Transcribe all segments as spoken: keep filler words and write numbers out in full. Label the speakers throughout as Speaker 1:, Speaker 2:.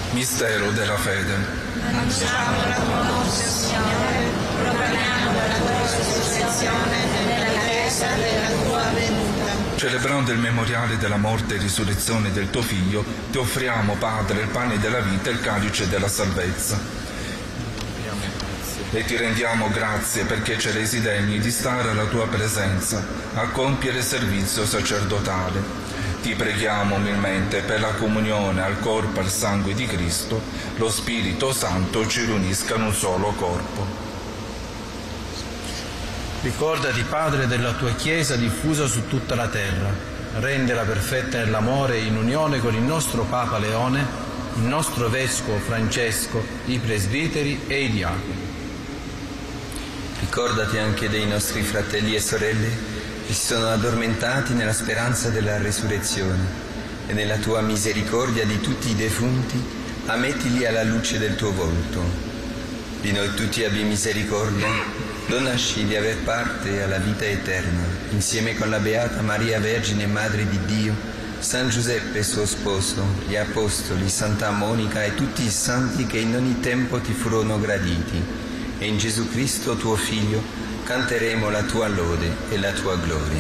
Speaker 1: Mistero della fede.
Speaker 2: Annunciamo la tua morte, Signore, proclamiamo la tua risurrezione nell'attesa della tua venuta.
Speaker 1: Celebrando il memoriale della morte e risurrezione del tuo Figlio, ti offriamo, Padre, il pane della vita e il calice della salvezza. E ti rendiamo grazie perché ci resi degni di stare alla tua presenza, a compiere servizio sacerdotale. Ti preghiamo umilmente per la comunione al corpo e al sangue di Cristo, lo Spirito Santo ci riunisca in un solo corpo.
Speaker 3: Ricordati, Padre, della tua Chiesa diffusa su tutta la terra. Rendela perfetta nell'amore in unione con il nostro Papa Leone, il nostro Vescovo Francesco, i presbiteri e i diaconi.
Speaker 4: Ricordati anche dei nostri fratelli e sorelle che si sono addormentati nella speranza della resurrezione e nella tua misericordia di tutti i defunti, ammettili alla luce del tuo volto. Di noi tutti abbi misericordia, donaci di aver parte alla vita eterna, insieme con la Beata Maria Vergine, Madre di Dio, San Giuseppe suo sposo, gli Apostoli, Santa Monica e tutti i santi che in ogni tempo ti furono graditi, e in Gesù Cristo tuo Figlio canteremo la tua lode e la tua gloria.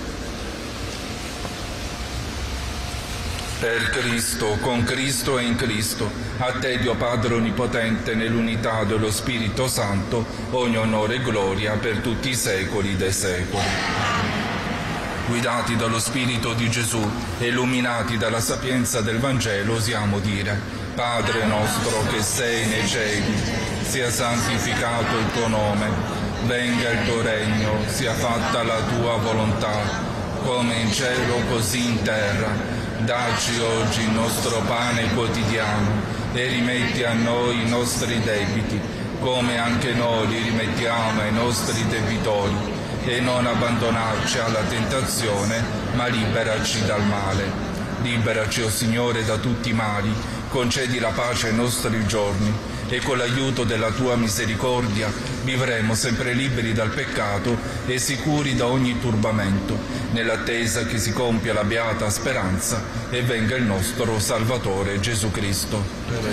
Speaker 1: Per Cristo, con Cristo e in Cristo, a te Dio Padre Onnipotente, nell'unità dello Spirito Santo, ogni onore e gloria per tutti i secoli dei secoli. Guidati dallo Spirito di Gesù e illuminati dalla sapienza del Vangelo, osiamo dire: Padre nostro che sei nei cieli, sia santificato il tuo nome. Venga il tuo regno, sia fatta la tua volontà, come in cielo così in terra. Dacci oggi il nostro pane quotidiano e rimetti a noi i nostri debiti, come anche noi li rimettiamo ai nostri debitori, e non abbandonarci alla tentazione, ma liberaci dal male. Liberaci, o Signore, da tutti i mali, concedi la pace ai nostri giorni, e con l'aiuto della tua misericordia vivremo sempre liberi dal peccato e sicuri da ogni turbamento, nell'attesa che si compia la beata speranza e venga il nostro Salvatore Gesù Cristo.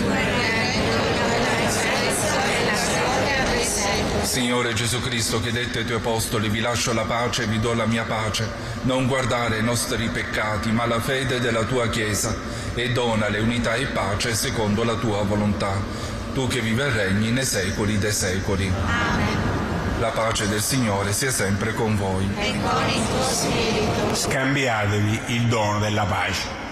Speaker 1: Signore Gesù Cristo, che dette ai tuoi apostoli: vi lascio la pace e vi do la mia pace, non guardare ai nostri peccati ma la fede della tua Chiesa, e donale unità e pace secondo la tua volontà. Tu che vivi e regni nei secoli dei secoli.
Speaker 2: Amen.
Speaker 1: La pace del Signore sia sempre con voi.
Speaker 2: E con il tuo spirito.
Speaker 5: Scambiatevi il dono della pace.